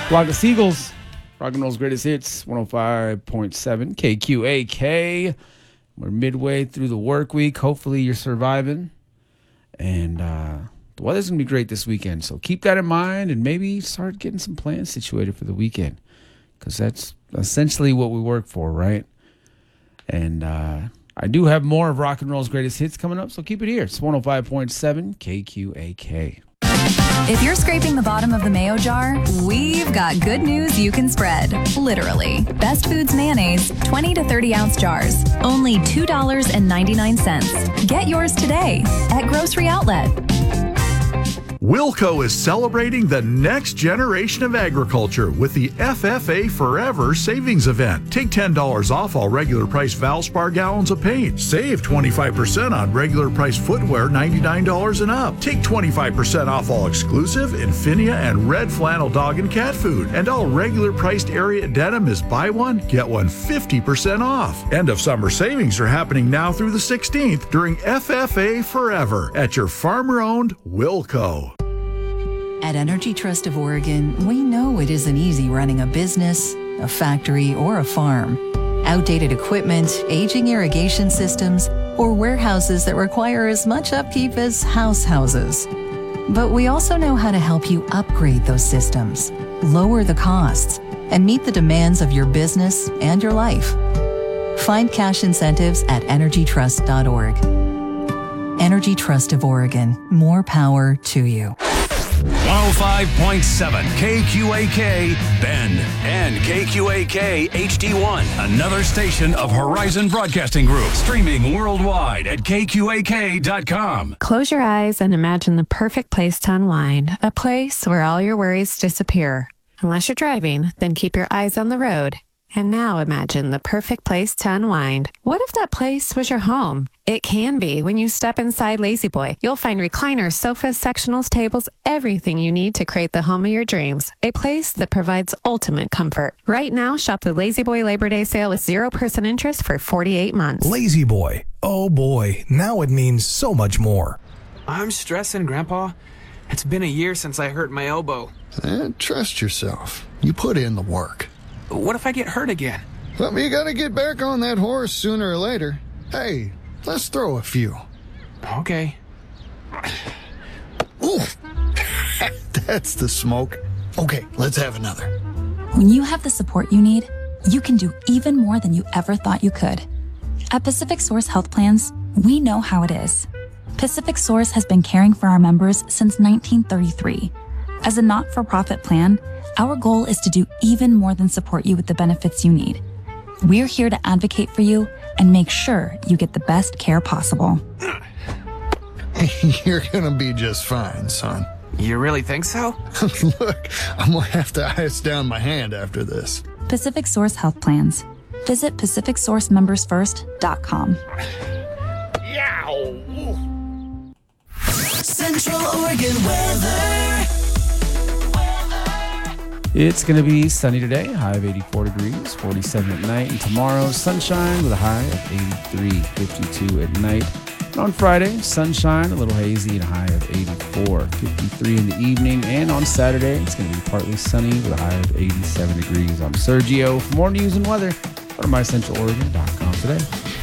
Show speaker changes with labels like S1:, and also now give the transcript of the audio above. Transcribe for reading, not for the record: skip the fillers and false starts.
S1: Flock of Seagulls, rock and roll's greatest hits, 105.7 KQAK. We're midway through the work week. Hopefully you're surviving. And the weather's going to be great this weekend. So keep that in mind and maybe start getting some plans situated for the weekend. Because that's essentially what we work for, right? And I do have more of rock and roll's greatest hits coming up. So keep it here. It's 105.7 KQAK.
S2: If you're scraping the bottom of the mayo jar, we've got good news you can spread. Literally. Best Foods mayonnaise, 20 to 30 ounce jars. Only $2.99. Get yours today at Grocery Outlet.
S3: Wilco is celebrating the next generation of agriculture with the FFA Forever Savings Event. Take $10 off all regular price Valspar gallons of paint. Save 25% on regular price footwear, $99 and up. Take 25% off all exclusive Infinia and red flannel dog and cat food. And all regular priced Ariat denim is buy one, get one 50% off. End of summer savings are happening now through the 16th during FFA Forever at your farmer-owned Wilco.
S2: At Energy Trust of Oregon, we know it isn't easy running a business, a factory, or a farm. Outdated equipment, aging irrigation systems, or warehouses that require as much upkeep as houses. But we also know how to help you upgrade those systems, lower the costs, and meet the demands of your business and your life. Find cash incentives at energytrust.org. Energy Trust of Oregon. More power to you.
S4: 105.7 KQAK Bend and KQAK HD1, another station of Horizon Broadcasting Group, streaming worldwide at KQAK.com.
S5: Close your eyes and imagine the perfect place to unwind, a place where all your worries disappear. Unless you're driving, then keep your eyes on the road. And now imagine the perfect place to unwind. What if that place was your home? It can be when you step inside La-Z-Boy. You'll find recliners, sofas, sectionals, tables, everything you need to create the home of your dreams. A place that provides ultimate comfort. Right now, shop the La-Z-Boy Labor Day sale with 0% interest for 48 months.
S6: La-Z-Boy. Oh boy, now it means so much more.
S7: I'm stressing, Grandpa. It's been a year since I hurt my elbow.
S8: Trust yourself. You put in the work.
S7: What if I get hurt again?
S8: Well, you gotta get back on that horse sooner or later. Hey, let's throw a few.
S7: Okay.
S8: Ooh, that's the smoke. Okay, let's have another.
S9: When you have the support you need, you can do even more than you ever thought you could. At Pacific Source Health Plans, we know how it is. Pacific Source has been caring for our members since 1933. As a not-for-profit plan, our goal is to do even more than support you with the benefits you need. We're here to advocate for you and make sure you get the best care possible.
S8: You're gonna be just fine, son.
S7: You really think so?
S8: Look, I'm gonna have to ice down my hand after this.
S9: Pacific Source Health Plans. Visit PacificSourceMembersFirst.com.
S8: Yow!
S10: Central Oregon weather.
S1: It's going to be sunny today, high of 84 degrees, 47 at night. And tomorrow, sunshine with a high of 83, 52 at night. And on Friday, sunshine, a little hazy, and a high of 84, 53 in the evening. And on Saturday, it's going to be partly sunny with a high of 87 degrees. I'm Sergio. For more news and weather, go to mycentraloregon.com today.